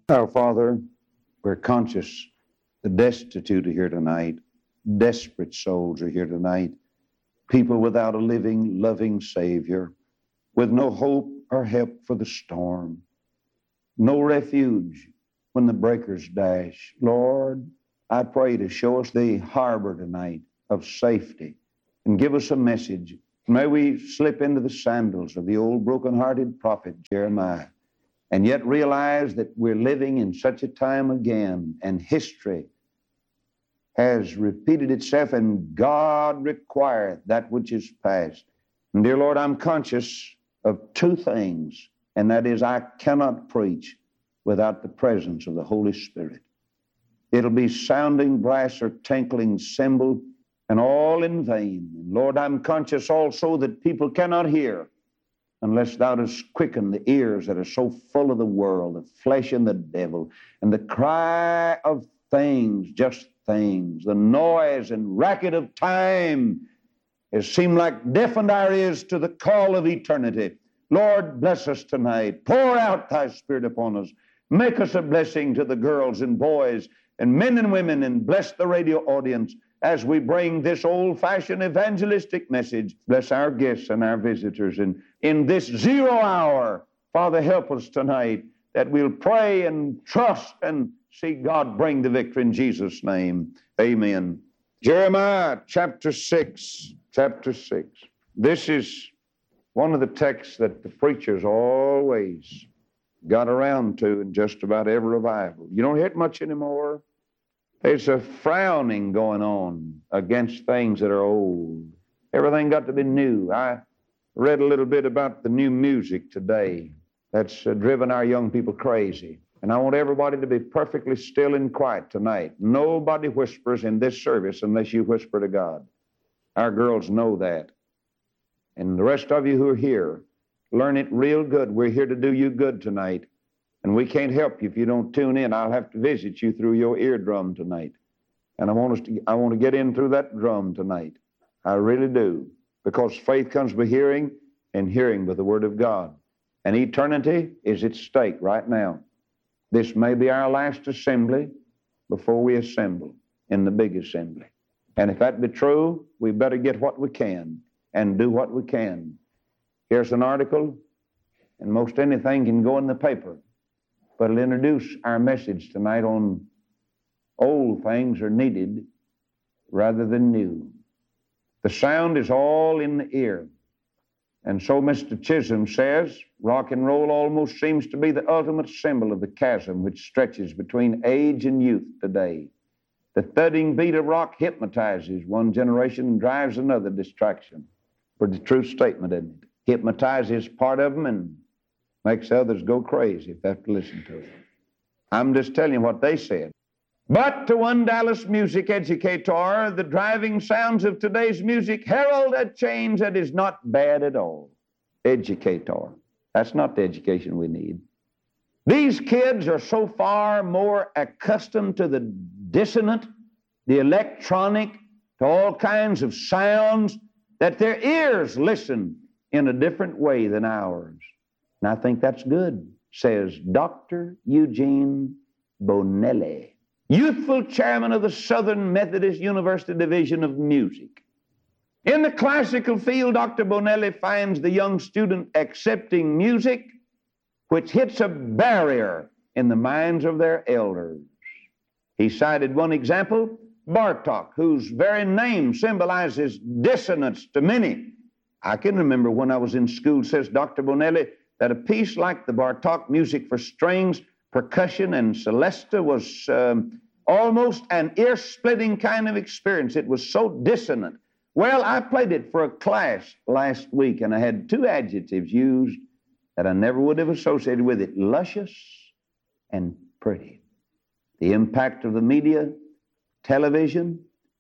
Our Father, we're conscious the destitute are here tonight. Desperate souls are here tonight. People without a living, loving Savior, with no hope or help for the storm, no refuge when the breakers dash. Lord, I pray to show us the harbor tonight of safety and give us a message. May we slip into the sandals of the old broken-hearted prophet Jeremiah and yet realize that we're living in such a time again, and history has repeated itself, and God requireth that which is past. And dear Lord, I'm conscious of two things, and that is I cannot preach without the presence of the Holy Spirit. It'll be sounding brass or tinkling cymbal, and all in vain. And Lord, I'm conscious also that people cannot hear unless thou dost quicken the ears that are so full of the world, the flesh and the devil, and the cry of things, just things, the noise and racket of time has seemed like deafened our ears to the call of eternity. Lord, bless us tonight. Pour out thy Spirit upon us. Make us a blessing to the girls and boys and men and women, and bless the radio audience as we bring this old-fashioned evangelistic message. Bless our guests and our visitors. And in this 0 hour, Father, help us tonight that we'll pray and trust and see God bring the victory in Jesus' name. Amen. Jeremiah chapter 6. This is one of the texts that the preachers always got around to in just about every revival. You don't hear it much anymore. There's a frowning going on against things that are old. Everything got to be new. I read a little bit about the new music today that's driven our young people crazy. And I want everybody to be perfectly still and quiet tonight. Nobody whispers in this service unless you whisper to God. Our girls know that. And the rest of you who are here, learn it real good. We're here to do you good tonight. And we can't help you if you don't tune in. I'll have to visit you through your eardrum tonight. And I want to get in through that drum tonight. I really do. Because faith comes by hearing, and hearing by the Word of God. And eternity is at stake right now. This may be our last assembly before we assemble in the big assembly. And if that be true, we better get what we can and do what we can. Here's an article, and most anything can go in the paper. But it'll introduce our message tonight on old things are needed rather than new. The sound is all in the ear. And so Mr. Chisholm says, rock and roll almost seems to be the ultimate symbol of the chasm which stretches between age and youth today. The thudding beat of rock hypnotizes one generation and drives another distraction. Pretty true statement, isn't it? Hypnotizes part of them and makes others go crazy if they have to listen to it. I'm just telling you what they said. But to one Dallas music educator, the driving sounds of today's music herald a change that is not bad at all. Educator. That's not the education we need. These kids are so far more accustomed to the dissonant, the electronic, to all kinds of sounds, that their ears listen in a different way than ours. And I think that's good, says Dr. Eugene Bonelli, youthful chairman of the Southern Methodist University Division of Music. In the classical field, Dr. Bonelli finds the young student accepting music which hits a barrier in the minds of their elders. He cited one example, Bartok, whose very name symbolizes dissonance to many. I can remember when I was in school, says Dr. Bonelli, that a piece like the Bartok music for strings, percussion, and celesta was almost an ear-splitting kind of experience. It was so dissonant. Well, I played it for a class last week, and I had two adjectives used that I never would have associated with it: luscious and pretty. The impact of the media, television,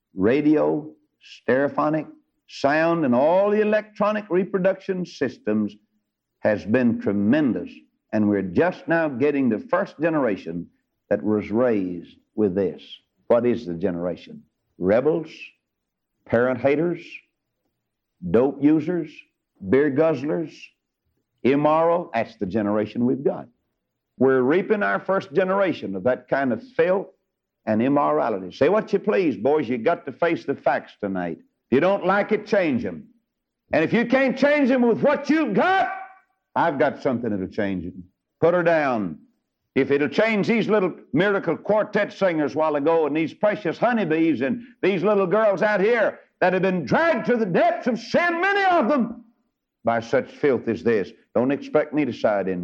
radio, stereophonic, sound, and all the electronic reproduction systems has been tremendous, and we're just now getting the first generation that was raised with this. What is the generation? Rebels, parent haters, dope users, beer guzzlers, immoral. That's the generation we've got. We're reaping our first generation of that kind of filth and immorality. Say what you please, boys. You got to face the facts tonight. If you don't like it, change them. And if you can't change them with what you've got, I've got something that'll change it. Put her down. If it'll change these little miracle quartet singers a while ago and these precious honeybees and these little girls out here that have been dragged to the depths of sin, many of them, by such filth as this, don't expect me to side in.